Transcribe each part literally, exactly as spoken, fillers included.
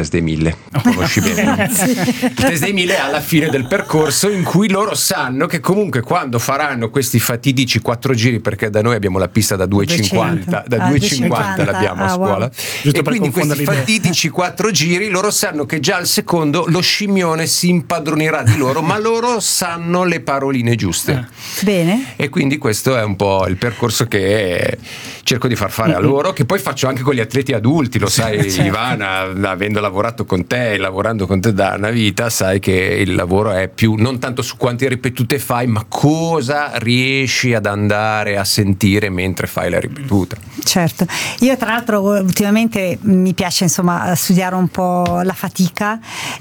test dei mille, conosci bene. Sì. Il test dei mille è alla fine del percorso, in cui loro sanno che comunque quando faranno questi fatidici quattro giri, perché da noi abbiamo la pista da due e cinquanta, da ah, due e cinquanta l'abbiamo ah, a scuola, wow. e quindi questi fatidici quattro giri loro sanno che già al secondo lo scimmione si impadronirà di loro, ma loro sanno le paroline giuste. Ah. Bene. E quindi questo è un po' il percorso che cerco di far fare a loro, che poi faccio anche con gli atleti adulti, lo sai, certo. Ivana, avendo lavorato con te e lavorando con te da una vita, sai che il lavoro è più non tanto su quante ripetute fai, ma cosa riesci ad andare a sentire mentre fai la ripetuta. Certo, io tra l'altro ultimamente mi piace insomma studiare un po' la fatica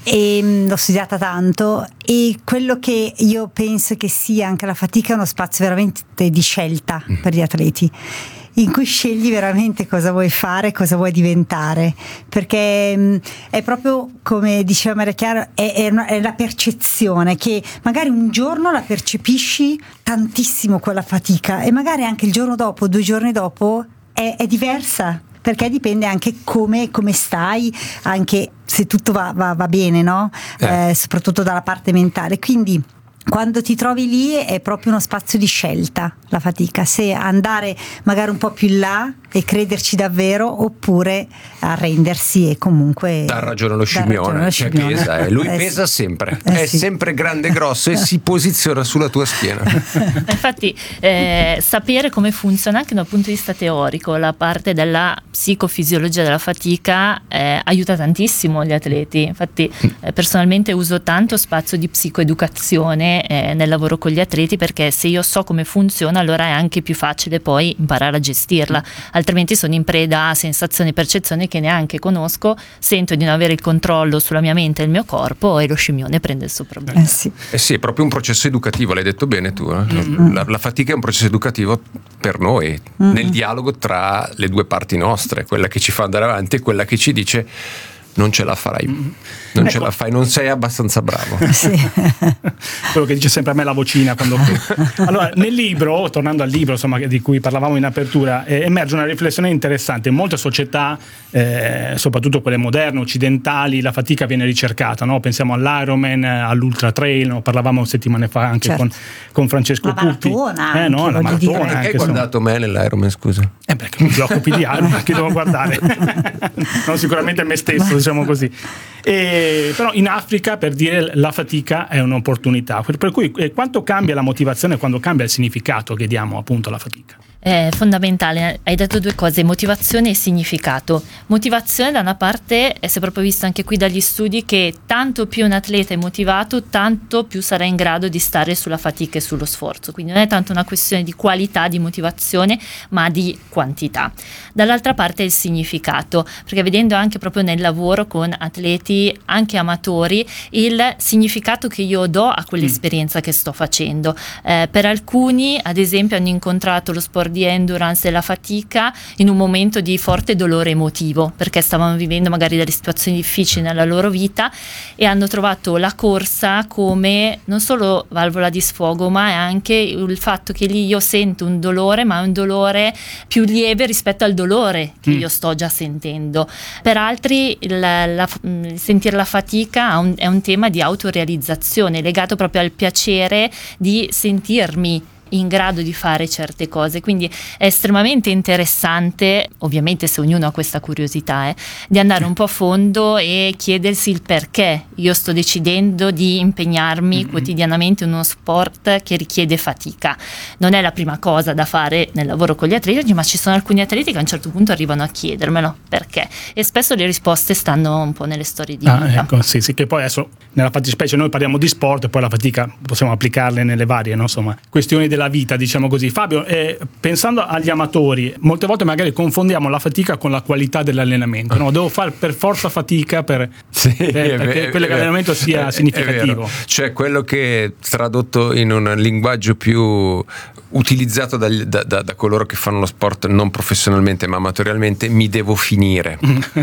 e l'ho studiata tanto, e quello che io penso che sia anche la fatica è uno spazio veramente di scelta per gli atleti, in cui scegli veramente cosa vuoi fare, cosa vuoi diventare, perché mh, è proprio come diceva Maria Chiara, è, è, una, è la percezione, che magari un giorno la percepisci tantissimo quella fatica e magari anche il giorno dopo, due giorni dopo è, è diversa, perché dipende anche come, come stai, anche se tutto va, va, va bene, no? Eh. Eh, soprattutto dalla parte mentale, quindi quando ti trovi lì è proprio uno spazio di scelta la fatica, se andare magari un po' più in là e crederci davvero, oppure arrendersi e comunque dà ragione allo scimmione, cioè pesa, eh. lui eh pesa sì. sempre eh è sì. sempre grande e grosso e si posiziona sulla tua schiena. Infatti eh, sapere come funziona anche dal punto di vista teorico la parte della psicofisiologia della fatica eh, aiuta tantissimo gli atleti. Infatti eh, personalmente uso tanto spazio di psicoeducazione eh, nel lavoro con gli atleti, perché se io so come funziona allora è anche più facile poi imparare a gestirla, altrimenti sono in preda a sensazioni e percezioni che neanche conosco, sento di non avere il controllo sulla mia mente e il mio corpo e lo scimmione prende il sopravvento. Eh sì. Eh sì, è proprio un processo educativo, l'hai detto bene tu, eh? mm-hmm. la, la fatica è un processo educativo per noi, mm-hmm. nel dialogo tra le due parti nostre, quella che ci fa andare avanti e quella che ci dice non ce la farai, non ecco. ce la fai, non sei abbastanza bravo. Sì. Quello che dice sempre a me la vocina quando... Allora, nel libro, tornando al libro insomma di cui parlavamo in apertura, eh, emerge una riflessione interessante. In molte società, eh, soprattutto quelle moderne, occidentali, la fatica viene ricercata, no? Pensiamo all'Ironman, all'Ultra Trail, no? Parlavamo settimane fa anche certo. con, con Francesco la Cuppi. Maratona, eh, no, la maratona. Perché hai anche, guardato me nell'Ironman, scusa? Eh perché mi occupi di Ironman, che devo guardare? No, sicuramente me stesso, diciamo così. E, però in Africa, per dire, la fatica è un'opportunità, per cui eh, quanto cambia la motivazione quando cambia il significato che diamo appunto alla fatica? È fondamentale, hai detto due cose, motivazione e significato. Motivazione da una parte, e si è proprio visto anche qui dagli studi, che tanto più un atleta è motivato, tanto più sarà in grado di stare sulla fatica e sullo sforzo, quindi non è tanto una questione di qualità di motivazione ma di quantità. Dall'altra parte il significato, perché vedendo anche proprio nel lavoro con atleti anche amatori il significato che io do a quell'esperienza mm. che sto facendo. Eh, per alcuni ad esempio hanno incontrato lo sport di endurance e la fatica in un momento di forte dolore emotivo, perché stavano vivendo magari delle situazioni difficili nella loro vita e hanno trovato la corsa come non solo valvola di sfogo, ma è anche il fatto che lì io sento un dolore, ma è un dolore più lieve rispetto al dolore che mm. io sto già sentendo. Per altri il, la, il sentire la fatica un, è un tema di autorealizzazione legato proprio al piacere di sentirmi in grado di fare certe cose, quindi è estremamente interessante, ovviamente se ognuno ha questa curiosità, eh, di andare un po' a fondo e chiedersi il perché io sto decidendo di impegnarmi mm-hmm. quotidianamente in uno sport che richiede fatica. Non è la prima cosa da fare nel lavoro con gli atleti, ma ci sono alcuni atleti che a un certo punto arrivano a chiedermelo perché, e spesso le risposte stanno un po' nelle storie di ah, vita. Ecco, sì, sì, che poi adesso nella fattispecie noi parliamo di sport e poi la fatica possiamo applicarle nelle varie, no, insomma, questioni della vita, diciamo così. Fabio, eh, pensando agli amatori, molte volte magari confondiamo la fatica con la qualità dell'allenamento, no? Devo fare per forza fatica per, sì, per, perché quell'allenamento sia è, significativo. È cioè quello che tradotto in un linguaggio più utilizzato da, da, da, da coloro che fanno lo sport non professionalmente ma amatorialmente, mi devo finire.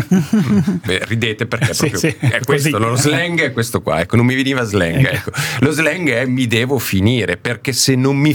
Beh, ridete perché è proprio sì, sì, è questo, così. Lo slang è questo qua, ecco, non mi veniva slang, ecco. Lo slang è mi devo finire, perché se non mi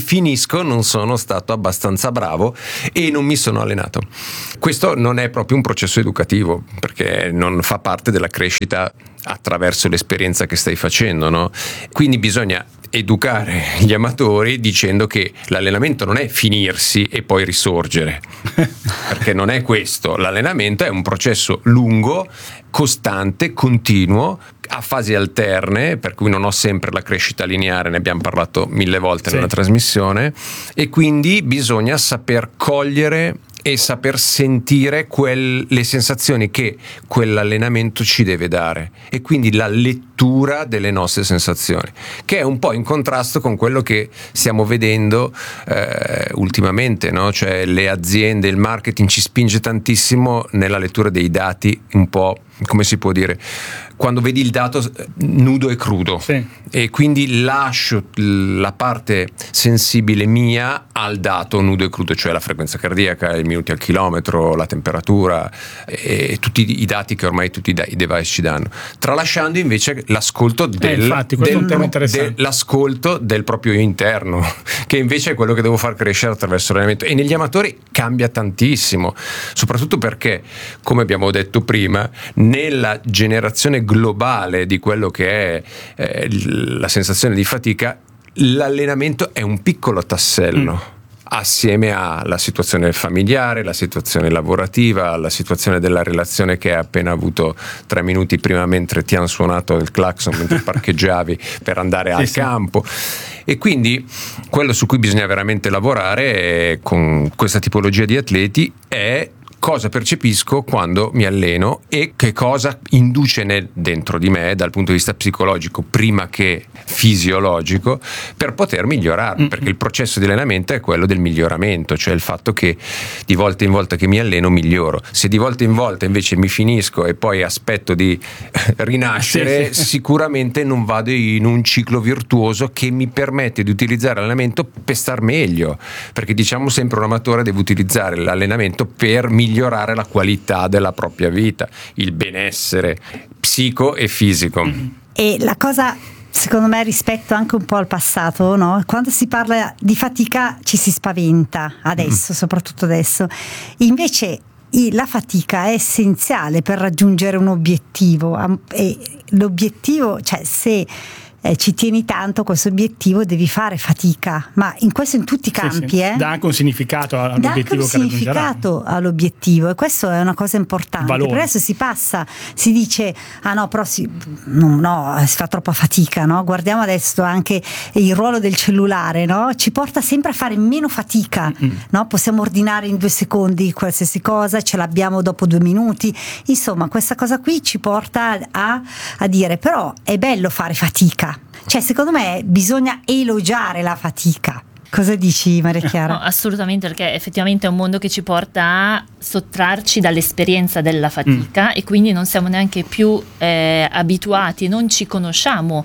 finisco non sono stato abbastanza bravo e non mi sono allenato. Questo non è proprio un processo educativo, perché non fa parte della crescita attraverso l'esperienza che stai facendo, no? Quindi bisogna educare gli amatori dicendo che l'allenamento non è finirsi e poi risorgere, perché non è questo. L'allenamento è un processo lungo, costante, continuo, a fasi alterne, per cui non ho sempre la crescita lineare, ne abbiamo parlato mille volte, sì, nella trasmissione, e quindi bisogna saper cogliere e saper sentire quel, le sensazioni che quell'allenamento ci deve dare, e quindi la lettura delle nostre sensazioni, che è un po' in contrasto con quello che stiamo vedendo eh, ultimamente, no? Cioè le aziende, il marketing ci spinge tantissimo nella lettura dei dati, un po', come si può dire, quando vedi il dato nudo e crudo, sì, e quindi lascio la parte sensibile mia al dato nudo e crudo, cioè la frequenza cardiaca, i minuti al chilometro, la temperatura e tutti i dati che ormai tutti i device ci danno, tralasciando invece l'ascolto del, eh, infatti, questo del, è un tema interessante. De, l'ascolto del proprio io interno, che invece è quello che devo far crescere attraverso l'allenamento. E negli amatori cambia tantissimo, soprattutto perché, come abbiamo detto prima, nella generazione globale di quello che è eh, la sensazione di fatica, l'allenamento è un piccolo tassello mm. assieme alla situazione familiare, la situazione lavorativa, la situazione della relazione che hai appena avuto tre minuti prima mentre ti hanno suonato il clacson mentre parcheggiavi per andare sì, al sì. campo. E quindi quello su cui bisogna veramente lavorare con questa tipologia di atleti è cosa percepisco quando mi alleno e che cosa induce nel, dentro di me dal punto di vista psicologico prima che fisiologico, per poter migliorare, mm-hmm. perché il processo di allenamento è quello del miglioramento, cioè il fatto che di volta in volta che mi alleno miglioro. Se di volta in volta invece mi finisco e poi aspetto di rinascere, sì, sì. sicuramente non vado in un ciclo virtuoso che mi permette di utilizzare l'allenamento per star meglio, perché diciamo sempre un amatore deve utilizzare l'allenamento per migliorare migliorare la qualità della propria vita, il benessere psico e fisico. E la cosa, secondo me, rispetto anche un po' al passato, no? Quando si parla di fatica ci si spaventa adesso, mm. soprattutto adesso. Invece la fatica è essenziale per raggiungere un obiettivo, e l'obiettivo, cioè se Eh, ci tieni tanto a questo obiettivo devi fare fatica, ma in questo in tutti i campi sì, sì. Eh? dà anche un significato all'obiettivo, dà anche un che significato all'obiettivo, e questo è una cosa importante. Valore. Per adesso si passa, si dice ah no però si, no, no si fa troppa fatica, no? Guardiamo adesso anche il ruolo del cellulare, no? Ci porta sempre a fare meno fatica, mm-hmm. no? Possiamo ordinare in due secondi qualsiasi cosa, ce l'abbiamo dopo due minuti, insomma questa cosa qui ci porta a, a dire però è bello fare fatica. Cioè secondo me bisogna elogiare la fatica. Cosa dici, Maria Chiara? No, assolutamente, perché effettivamente è un mondo che ci porta a sottrarci dall'esperienza della fatica mm. e quindi non siamo neanche più eh, abituati, non ci conosciamo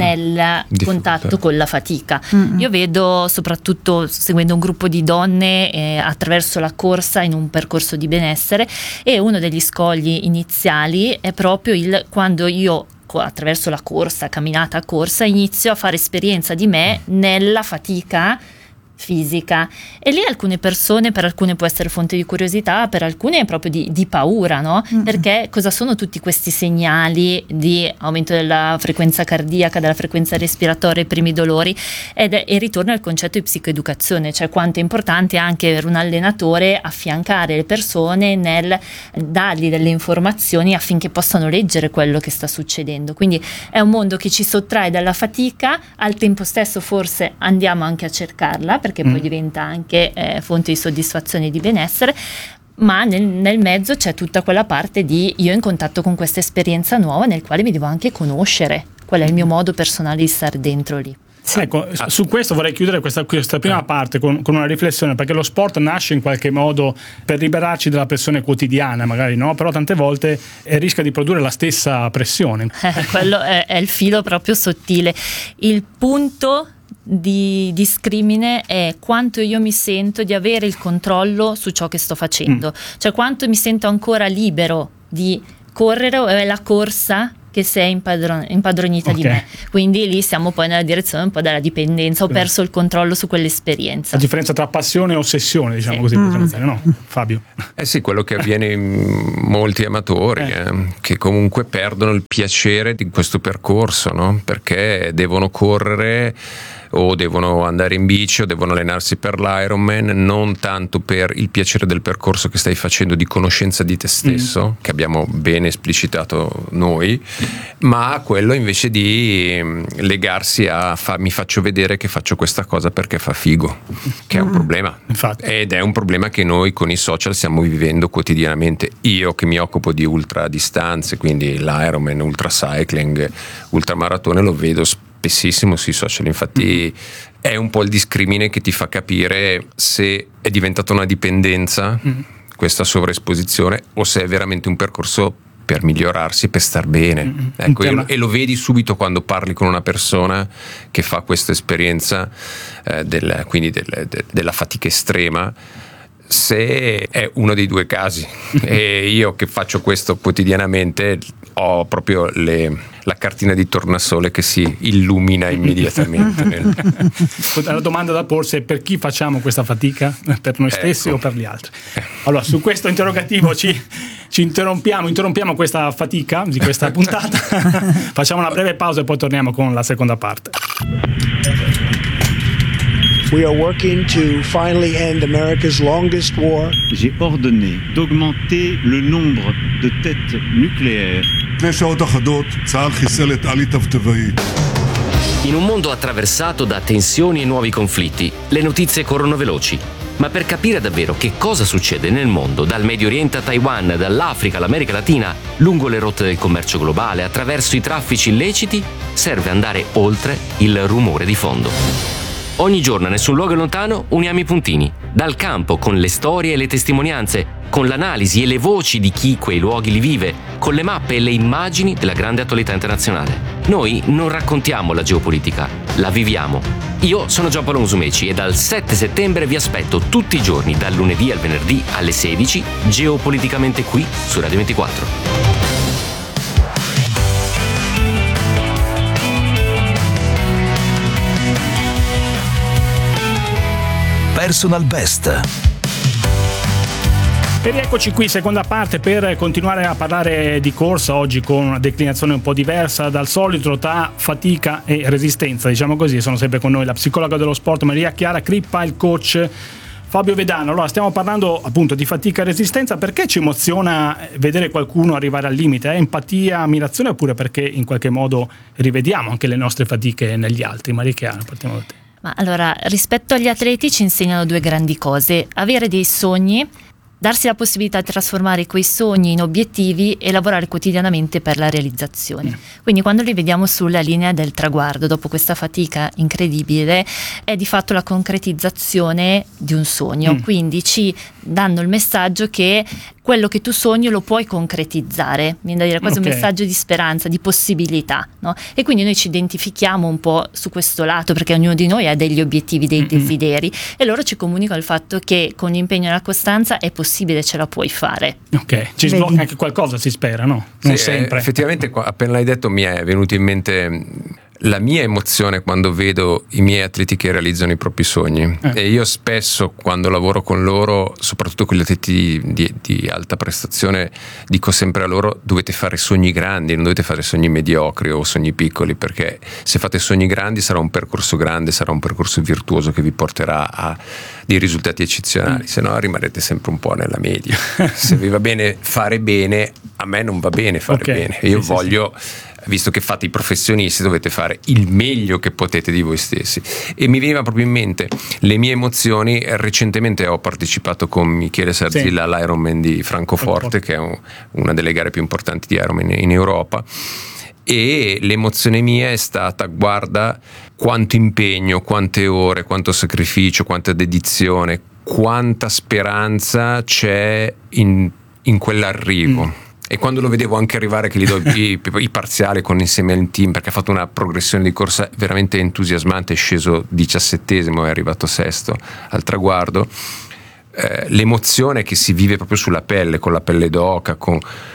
nel mm. contatto con la fatica. Mm-hmm. Io vedo, soprattutto seguendo un gruppo di donne eh, attraverso la corsa in un percorso di benessere, e uno degli scogli iniziali è proprio il quando io attraverso la corsa, camminata, corsa, inizio a fare esperienza di me nella fatica fisica, e lì alcune persone, per alcune può essere fonte di curiosità, per alcune è proprio di, di paura, no? Mm-hmm. Perché cosa sono tutti questi segnali di aumento della frequenza cardiaca, della frequenza respiratoria, i primi dolori, ed è il ritorno al concetto di psicoeducazione, cioè quanto è importante anche per un allenatore affiancare le persone nel dargli delle informazioni affinché possano leggere quello che sta succedendo. Quindi è un mondo che ci sottrae dalla fatica, al tempo stesso forse andiamo anche a cercarla, perché poi mm. diventa anche eh, fonte di soddisfazione e di benessere, ma nel, nel mezzo c'è tutta quella parte di io in contatto con questa esperienza nuova nel quale mi devo anche conoscere qual è il mio modo personale di stare dentro lì. Sì. Ecco, su questo vorrei chiudere questa, questa prima parte con, con una riflessione, perché lo sport nasce in qualche modo per liberarci dalla pressione quotidiana, magari no, però tante volte eh, rischia di produrre la stessa pressione. Eh, quello è, è il filo proprio sottile. Il punto di discrimine è quanto io mi sento di avere il controllo su ciò che sto facendo, mm. cioè quanto mi sento ancora libero di correre, o è la corsa che si è impadron- impadronita okay. di me, quindi lì siamo poi nella direzione un po' della dipendenza, ho perso il controllo su quell'esperienza. La differenza tra passione e ossessione, diciamo sì. così, mm. dire, no? Fabio? Eh sì, quello che avviene in molti amatori eh. Eh, che comunque perdono il piacere di questo percorso, no? Perché devono correre o devono andare in bici o devono allenarsi per l'Ironman, non tanto per il piacere del percorso che stai facendo di conoscenza di te stesso, mm. che abbiamo bene esplicitato noi, ma quello invece di legarsi a fa, mi faccio vedere che faccio questa cosa perché fa figo, che è un problema. Infatti. Ed è un problema che noi con i social stiamo vivendo quotidianamente. Io che mi occupo di ultra distanze, quindi l'Ironman, ultra cycling, ultramaratone, lo vedo spessissimo sui social, infatti mm. è un po' il discrimine che ti fa capire se è diventata una dipendenza mm. questa sovraesposizione o se è veramente un percorso per migliorarsi, per star bene. Mm-hmm. Ecco, e, e lo vedi subito quando parli con una persona che fa questa esperienza eh, del, quindi del, de, della fatica estrema, se è uno dei due casi. E io che faccio questo quotidianamente ho proprio le, la cartina di tornasole che si illumina immediatamente. La domanda da porsi è: per chi facciamo questa fatica? Per noi stessi ecco. o per gli altri? Allora, su questo interrogativo ci, ci interrompiamo, interrompiamo questa fatica di questa puntata. Facciamo una breve pausa e poi torniamo con la seconda parte. We are working to finally end America's longest war. J'ai ordonné d'augmenter le nombre de têtes nucléaires. In un mondo attraversato da tensioni e nuovi conflitti, le notizie corrono veloci. Ma per capire davvero che cosa succede nel mondo, dal Medio Oriente a Taiwan, dall'Africa all'America Latina, lungo le rotte del commercio globale, attraverso i traffici illeciti, serve andare oltre il rumore di fondo. Ogni giorno a Nessun Luogo è Lontano uniamo i puntini, dal campo con le storie e le testimonianze, con l'analisi e le voci di chi quei luoghi li vive, con le mappe e le immagini della grande attualità internazionale. Noi non raccontiamo la geopolitica, la viviamo. Io sono Giampaolo Musumeci e dal sette settembre vi aspetto tutti i giorni, dal lunedì al venerdì alle sedici, geopoliticamente qui su Radio ventiquattro. Personal Best. E rieccoci qui, seconda parte, per continuare a parlare di corsa, oggi con una declinazione un po' diversa dal solito tra fatica e resistenza, diciamo così. Sono sempre con noi la psicologa dello sport Maria Chiara Crippa, il coach Fabio Vedano. Allora, stiamo parlando appunto di fatica e resistenza. Perché ci emoziona vedere qualcuno arrivare al limite? È empatia, ammirazione, oppure perché in qualche modo rivediamo anche le nostre fatiche negli altri? Maria Chiara, partiamo da te. Ma allora, rispetto agli atleti ci insegnano due grandi cose: avere dei sogni, darsi la possibilità di trasformare quei sogni in obiettivi e lavorare quotidianamente per la realizzazione. Mm. Quindi quando li vediamo sulla linea del traguardo, dopo questa fatica incredibile, è di fatto la concretizzazione di un sogno. Mm. Quindi ci danno il messaggio che quello che tu sogni lo puoi concretizzare, viene da dire quasi okay. un messaggio di speranza, di possibilità, no? E quindi noi ci identifichiamo un po' su questo lato, perché ognuno di noi ha degli obiettivi, dei mm-hmm. desideri, e loro ci comunicano il fatto che con l'impegno e la costanza è possibile, ce la puoi fare. Ok, ci sblocca anche qualcosa, si spera, no? Non sì, sempre. Eh, effettivamente appena l'hai detto mi è venuto in mente la mia emozione quando vedo i miei atleti che realizzano i propri sogni. Eh. E io spesso quando lavoro con loro, soprattutto con gli atleti di, di, di alta prestazione, dico sempre a loro: dovete fare sogni grandi, non dovete fare sogni mediocri o sogni piccoli, perché se fate sogni grandi sarà un percorso grande, sarà un percorso virtuoso che vi porterà a dei risultati eccezionali, mm. se no rimarrete sempre un po' nella media. Se vi va bene fare bene, a me non va bene fare okay. bene, io sì, voglio sì, sì. Visto che fate i professionisti, dovete fare il meglio che potete di voi stessi. E mi veniva proprio in mente le mie emozioni. Recentemente ho partecipato con Michele Sarzilla sì. all'Ironman di Francoforte, che è un, una delle gare più importanti di Ironman in Europa, e l'emozione mia è stata: guarda quanto impegno, quante ore, quanto sacrificio, quanta dedizione, quanta speranza c'è in, in quell'arrivo. Mm. E quando lo vedevo anche arrivare, che gli do i, i parziali con insieme al team, perché ha fatto una progressione di corsa veramente entusiasmante, è sceso diciassettesimo e è arrivato sesto al traguardo, eh, l'emozione che si vive proprio sulla pelle, con la pelle d'oca, con,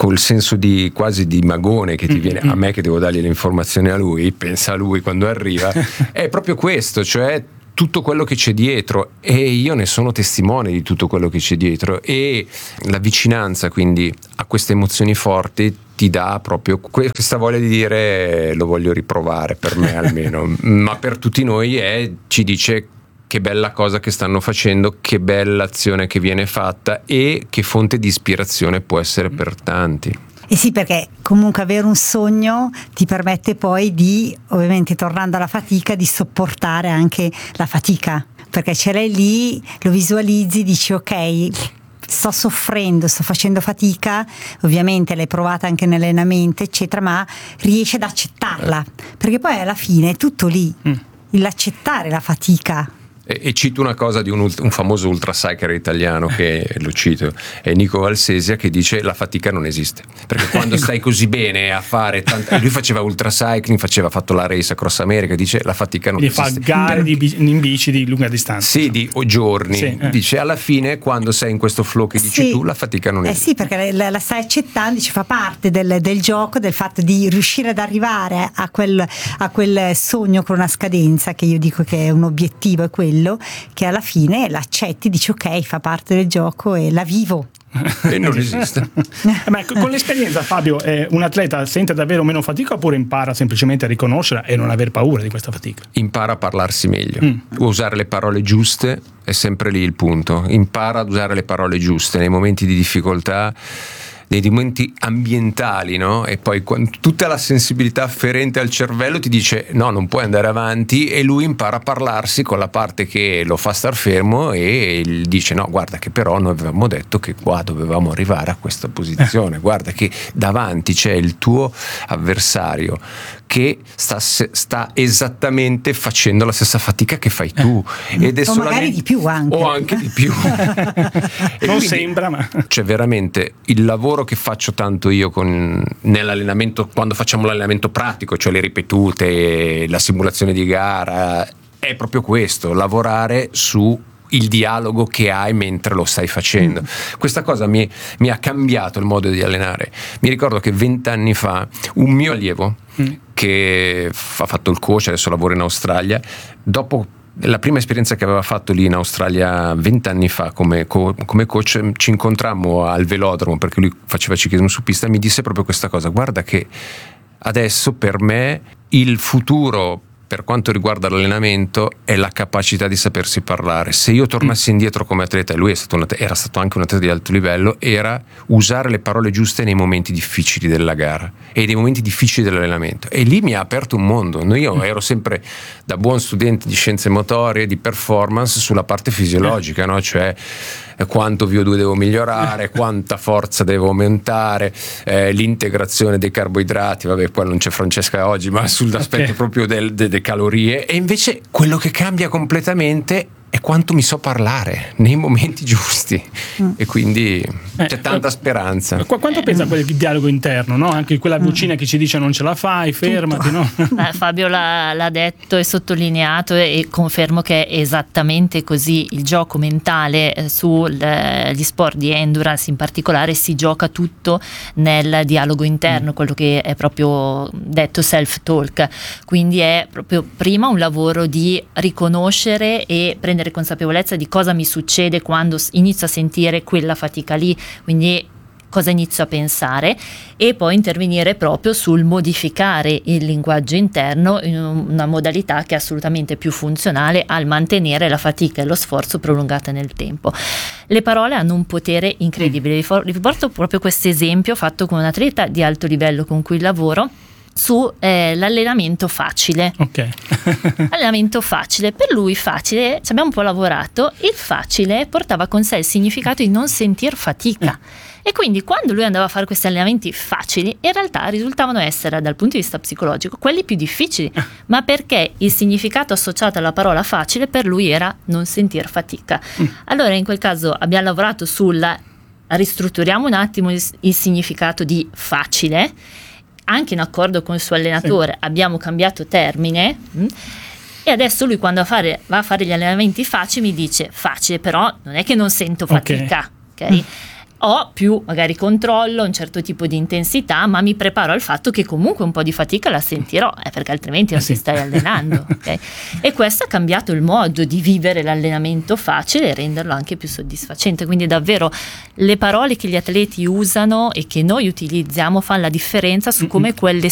col senso di quasi di magone che ti viene a me che devo dargli le informazioni a lui, pensa a lui quando arriva, è proprio questo, cioè tutto quello che c'è dietro, e io ne sono testimone di tutto quello che c'è dietro, e la vicinanza quindi a queste emozioni forti ti dà proprio questa voglia di dire lo voglio riprovare, per me almeno, ma per tutti noi è, ci dice che bella cosa che stanno facendo, che bella azione che viene fatta e che fonte di ispirazione può essere per tanti. Eh sì, perché comunque avere un sogno ti permette poi di, ovviamente tornando alla fatica, di sopportare anche la fatica, perché ce l'hai lì, lo visualizzi, dici ok, sto soffrendo, sto facendo fatica, ovviamente l'hai provata anche nell'allenamento eccetera, ma riesci ad accettarla, perché poi alla fine è tutto lì, mm. l'accettare la fatica. E, e cito una cosa di un, un famoso ultra cycler italiano che lo cito, è Nico Valsesia, che dice la fatica non esiste, perché quando stai così bene a fare tanta, lui faceva ultra cycling, faceva fatto la race a Cross America, dice la fatica non e esiste, fa gare di, in bici di lunga distanza, sì, di o giorni, sì, eh. dice alla fine quando sei in questo flow che dici sì. tu, la fatica non esiste. Eh sì, perché la, la stai accettando, dice, fa parte del, del gioco, del fatto di riuscire ad arrivare a quel, a quel sogno con una scadenza, che io dico che è un obiettivo, è quello che alla fine l'accetti, dici ok, fa parte del gioco e la vivo. E non esiste. Ma con l'esperienza, Fabio, eh, un atleta sente davvero meno fatica oppure impara semplicemente a riconoscerla e non aver paura di questa fatica? Impara a parlarsi meglio, mm. usare le parole giuste, è sempre lì il punto, impara ad usare le parole giuste nei momenti di difficoltà, nei momenti ambientali, no? E poi quando tutta la sensibilità afferente al cervello ti dice no, non puoi andare avanti, e lui impara a parlarsi con la parte che lo fa star fermo e dice no, guarda che però noi avevamo detto che qua dovevamo arrivare a questa posizione, guarda che davanti c'è il tuo avversario che sta, sta esattamente facendo la stessa fatica che fai tu, ed è o solamente, magari di più anche o anche di più e non quindi, sembra, ma cioè veramente il lavoro che faccio tanto io con, nell'allenamento, quando facciamo l'allenamento pratico, cioè le ripetute, la simulazione di gara, è proprio questo, lavorare su il dialogo che hai mentre lo stai facendo. Mm. Questa cosa mi, mi ha cambiato il modo di allenare. Mi ricordo che vent'anni fa un mio allievo mm. che ha fatto il coach, adesso lavora in Australia, dopo la prima esperienza che aveva fatto lì in Australia vent'anni fa come, co- come coach, ci incontrammo al velodromo perché lui faceva ciclismo su pista, mi disse proprio questa cosa: guarda che adesso per me il futuro per quanto riguarda l'allenamento è la capacità di sapersi parlare. Se io tornassi indietro come atleta, e lui è stato un, era stato anche un atleta di alto livello, era usare le parole giuste nei momenti difficili della gara e nei momenti difficili dell'allenamento, e lì mi ha aperto un mondo. Io ero sempre, da buon studente di scienze motorie, di performance, sulla parte fisiologica, no? Cioè quanto V O due devo migliorare, quanta forza devo aumentare, eh, l'integrazione dei carboidrati, vabbè, qua non c'è Francesca oggi, ma sull'aspetto okay. proprio del, delle calorie. E invece quello che cambia completamente è quanto mi so parlare nei momenti giusti, mm. e quindi eh, c'è tanta speranza. Qu- quanto pensa a quel dialogo interno, no? Anche quella vocina mm. che ci dice non ce la fai, fermati, no? Eh, Fabio l'ha, l'ha detto e sottolineato, e confermo che è esattamente così. Il gioco mentale eh, sugli sport di endurance in particolare si gioca tutto nel dialogo interno, mm. quello che è proprio detto self-talk. Quindi è proprio prima un lavoro di riconoscere e prendere consapevolezza di cosa mi succede quando inizio a sentire quella fatica lì, quindi cosa inizio a pensare, e poi intervenire proprio sul modificare il linguaggio interno in una modalità che è assolutamente più funzionale al mantenere la fatica e lo sforzo prolungata nel tempo. Le parole hanno un potere incredibile. Vi porto proprio questo esempio fatto con un atleta di alto livello con cui lavoro, su eh, l'allenamento facile. Ok. Allenamento facile, per lui facile, ci abbiamo un po' lavorato, il facile portava con sé il significato di non sentir fatica. E quindi quando lui andava a fare questi allenamenti facili, in realtà risultavano essere, dal punto di vista psicologico, quelli più difficili, ma perché il significato associato alla parola facile per lui era non sentir fatica. Allora in quel caso abbiamo lavorato sulla ristrutturiamo un attimo il, il significato di facile, anche in accordo con il suo allenatore, sì. Abbiamo cambiato termine mh, e adesso lui quando va a, fare, va a fare gli allenamenti facili mi dice facile, però non è che non sento fatica, ok? okay? Mm. ho più magari controllo, un certo tipo di intensità, ma mi preparo al fatto che comunque un po' di fatica la sentirò, eh, perché altrimenti non Eh sì. ti stai allenando. Okay? E questo ha cambiato il modo di vivere l'allenamento facile e renderlo anche più soddisfacente. Quindi davvero le parole che gli atleti usano e che noi utilizziamo fanno la differenza su come quelle